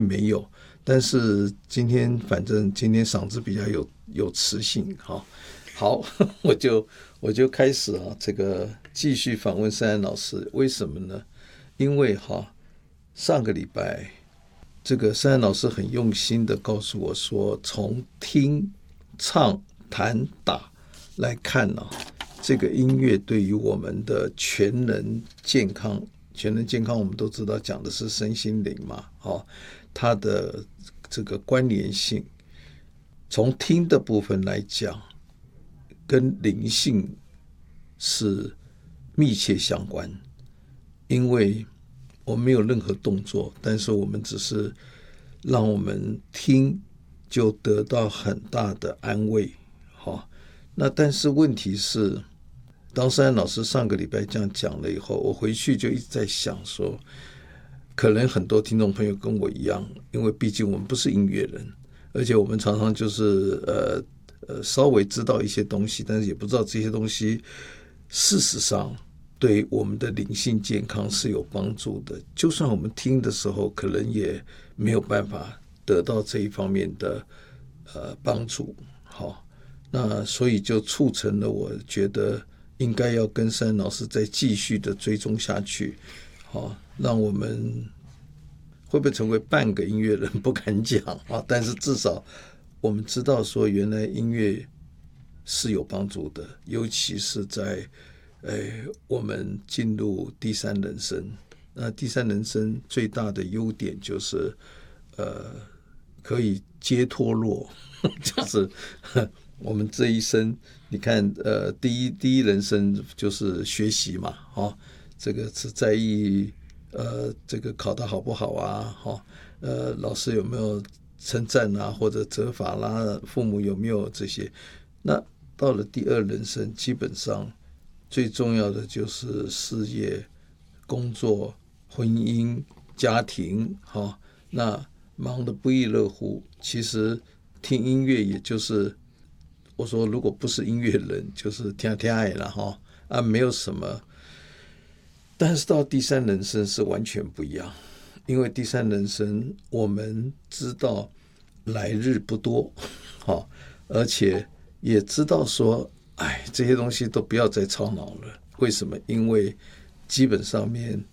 没有，但是反正今天嗓子比较有磁性，好，我就开始这个继续访问珊珊老师。为什么呢？因为上个礼拜这个珊珊老师很用心的告诉我说，从听、唱、弹、打来看这个音乐对于我们的全人健康我们都知道讲的是身心灵嘛，它的这个关联性，从听的部分来讲，跟灵性是密切相关。因为我们没有任何动作，但是我们只是让我们听就得到很大的安慰。那但是问题是，当珊珊老师上个礼拜这样讲了以后，我回去就一直在想说，可能很多听众朋友跟我一样，因为毕竟我们不是音乐人，而且我们常常就是稍微知道一些东西，但是也不知道这些东西事实上对我们的灵性健康是有帮助的。就算我们听的时候，可能也没有办法得到这一方面的帮助。那所以就促成了我觉得应该要跟珊珊老师再继续的追踪下去，让我们会不会成为半个音乐人不敢讲但是至少我们知道说原来音乐是有帮助的，尤其是在我们进入第三人生。那第三人生最大的优点就是可以接脱落就是我们这一生你看第一人生就是学习嘛，这个是在意这个考得好不好老师有没有称赞或者责罚啦，父母有没有这些。那到了第二人生，基本上最重要的就是事业、工作、婚姻、家庭那忙得不亦乐乎。其实听音乐也就是我说如果不是音乐人就是听爱了没有什么。但是到第三人生是完全不一样，因为第三人生我们知道来日不多而且也知道说这些东西都不要再操脑了。为什么？因为基本上面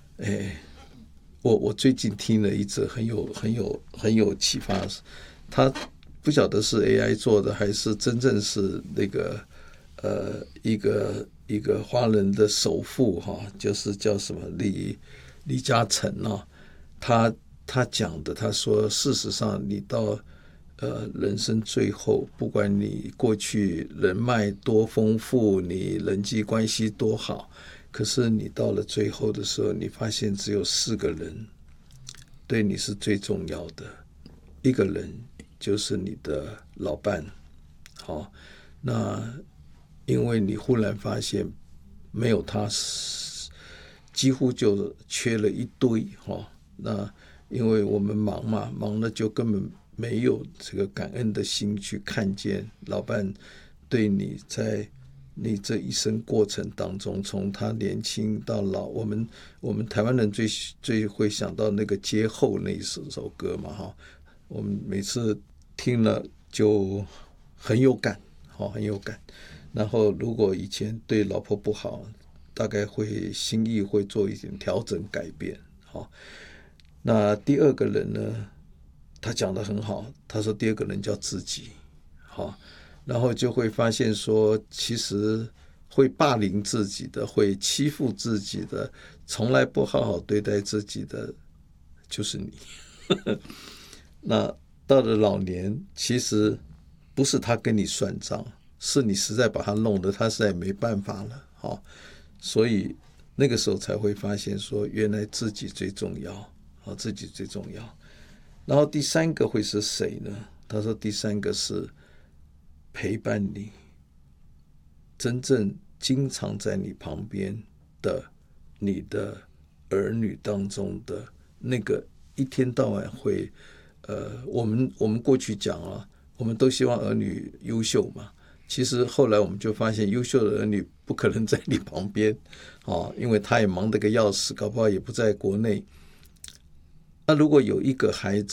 我最近听了一则很有启发，他不晓得是 AI 做的还是真正是那个一个华人的首富就是叫什么李嘉诚他讲的，他说事实上你到人生最后，不管你过去人脉多丰富，你人际关系多好，可是你到了最后的时候，你发现只有4个人对你是最重要的。一个人就是你的老伴那因为你忽然发现没有他几乎就缺了一堆那因为我们忙嘛，忙了就根本没有这个感恩的心去看见老伴对你在你这一生过程当中，从他年轻到老，我们台湾人最会想到那个街后那一首歌嘛我们每次听了就很有感很有感。然后如果以前对老婆不好，大概会心意会做一点调整改变那第二个人呢，他讲得很好，他说第二个人叫自己然后就会发现说其实会霸凌自己的，会欺负自己的，从来不好好对待自己的就是你那到了老年，其实不是他跟你算账，是你实在把他弄得他实在没办法了所以那个时候才会发现说原来自己最重要自己最重要。然后第三个会是谁呢？他说第三个是陪伴你，真正经常在你旁边的你的儿女当中的那个一天到晚会我们过去讲我们都希望儿女优秀嘛，其实后来我们就发现优秀的儿女不可能在你旁边因为他也忙得个要死，搞不好也不在国内。那如果有一个孩子